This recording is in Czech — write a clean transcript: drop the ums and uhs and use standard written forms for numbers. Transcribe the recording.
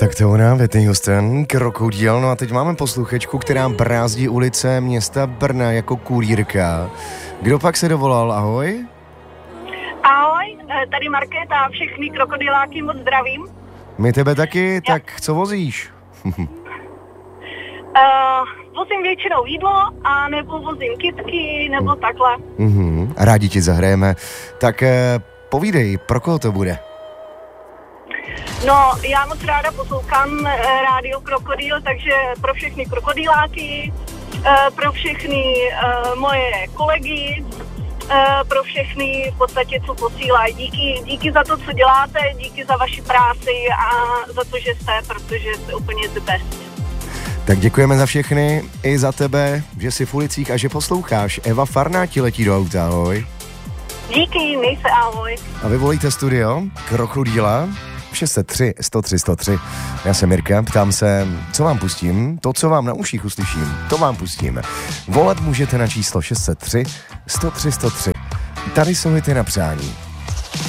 Tak to ona, Whitney Houston, Krokodýl. No a teď máme posluchačku, která brázdí ulice města Brna jako kurýrka. Kdo pak se dovolal? Ahoj. Ahoj, tady Markéta, všechny krokodýláky moc zdravím. My tebe taky, tak co vozíš? Vozím většinou jídlo, a nebo vozím kytky, nebo takhle. Rádi ti zahrajeme. Tak povídej, pro koho to bude? No, já moc ráda poslouchám rádio Krokodýl, takže pro všechny krokodýláky, pro všechny moje kolegy, pro všechny v podstatě, co posílají. Díky za to, co děláte, díky za vaši práci a za to, že jste, protože jste úplně the best. Tak děkujeme za všechny, i za tebe, že jsi v ulicích a že posloucháš. Eva Farná ti letí do auta, ahoj. Díky, měj se, ahoj. A vy volíte studio Krokodýla 603 103 103. Já jsem Mirka, ptám se, co vám pustím? To, co vám na uších uslyším, to vám pustím. Volat můžete na číslo 603 103 103. Tady jsou hity na přání.